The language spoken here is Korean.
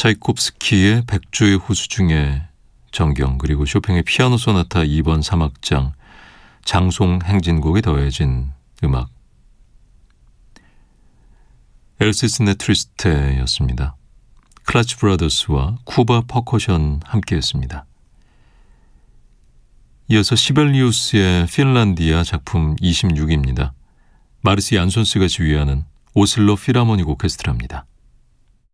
차이콥스키의 백조의 호수 중에 정경, 그리고 쇼팽의 피아노 소나타 2번 3악장, 장송 행진곡이 더해진 음악, 엘시스네 트리스테였습니다. 클라치 브라더스와 쿠바 퍼커션 함께했습니다. 이어서 시벨리우스의 핀란디아 작품 26입니다. 마르시 얀손스가 지휘하는 오슬로 필하모닉 오케스트라입니다.